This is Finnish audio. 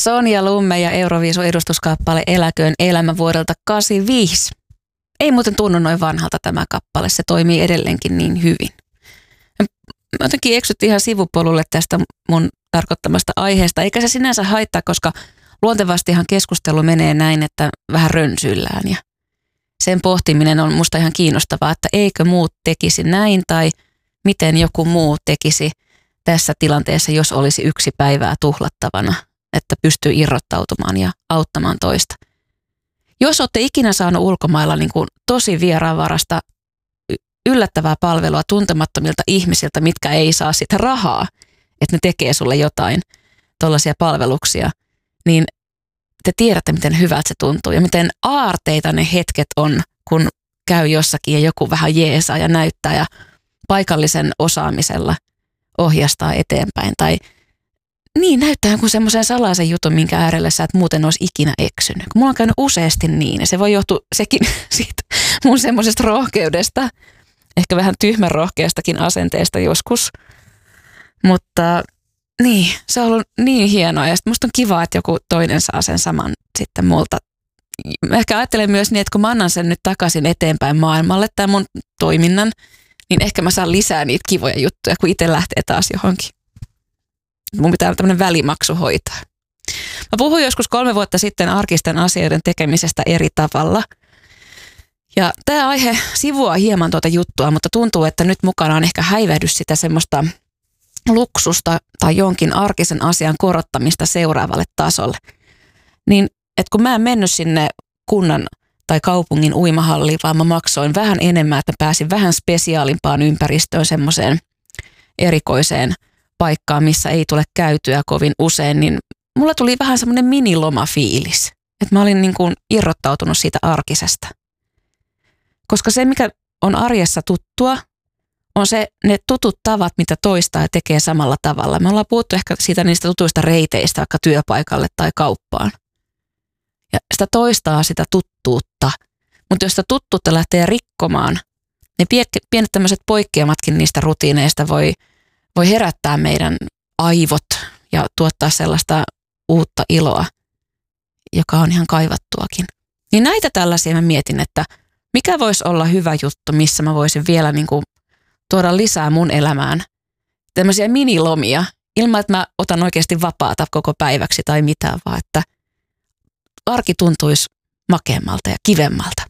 Sonja Lumme ja Euroviisun edustuskappale Eläköön elämä vuodelta 85. Ei muuten tunnu noin vanhalta tämä kappale, se toimii edelleenkin niin hyvin. Mä jotenkin eksyttiin ihan sivupolulle tästä mun tarkoittamasta aiheesta, eikä se sinänsä haittaa, koska luontevastihan keskustelu menee näin, että vähän rönsyillään ja sen pohtiminen on musta ihan kiinnostavaa, että eikö muut tekisi näin tai miten joku muu tekisi tässä tilanteessa, jos olisi yksi päivää tuhlattavana, että pystyy irrottautumaan ja auttamaan toista. Jos olette ikinä saanut ulkomailla niin kuin tosi vieraanvarasta yllättävää palvelua tuntemattomilta ihmisiltä, mitkä ei saa sitä rahaa, että ne tekee sulle jotain, tollaisia palveluksia, niin te tiedätte, miten hyvältä se tuntuu ja miten aarteita ne hetket on, kun käy jossakin ja joku vähän jeesaa ja näyttää ja paikallisen osaamisella ohjastaa eteenpäin. Tai niin, näyttää jonkun semmoisen salaisen jutun, minkä äärellä sä et muuten olisi ikinä eksynyt. Mulla on käynyt useasti niin ja se voi johtua sekin siitä mun semmoisesta rohkeudesta, ehkä vähän tyhmän rohkeastakin asenteesta joskus. Mutta niin, se on ollut niin hienoa ja musta on kiva, että joku toinen saa sen saman sitten multa. Mä ehkä ajattelen myös niin, että kun mä annan sen nyt takaisin eteenpäin maailmalle tämän mun toiminnan, niin ehkä mä saan lisää niitä kivoja juttuja, kun itse lähtee taas johonkin. Mun pitää tämmöinen välimaksu hoitaa. Mä puhuin joskus 3 vuotta sitten arkisten asioiden tekemisestä eri tavalla. Ja tämä aihe sivuaa hieman tuota juttua, mutta tuntuu, että nyt mukana on ehkä häivähdys sitä semmoista luksusta tai jonkin arkisen asian korottamista seuraavalle tasolle. Niin, että kun mä en mennyt sinne kunnan tai kaupungin uimahalliin, vaan mä maksoin vähän enemmän, että pääsin vähän spesiaalimpaan ympäristöön, semmoiseen erikoiseen paikkaan, missä ei tule käytyä kovin usein, niin mulla tuli vähän semmoinen minilomafiilis. Että mä olin niin kuin irrottautunut siitä arkisesta. Koska se, mikä on arjessa tuttua, on ne tutut tavat, mitä toistaa ja tekee samalla tavalla. Me ollaan puhuttu ehkä siitä niistä tutuista reiteistä vaikka työpaikalle tai kauppaan. Ja sitä toistaa sitä tuttuutta. Mutta jos sitä tuttuutta lähtee rikkomaan, niin pienet tämmöiset poikkeamatkin niistä rutiineista voi herättää meidän aivot ja tuottaa sellaista uutta iloa, joka on ihan kaivattuakin. Niin näitä tällaisia mä mietin, että mikä voisi olla hyvä juttu, missä mä voisin vielä niin kuin tuoda lisää mun elämään. Tämmöisiä minilomia, ilman että mä otan oikeasti vapaata koko päiväksi tai mitään, vaan että arki tuntuisi makeammalta ja kivemmalta.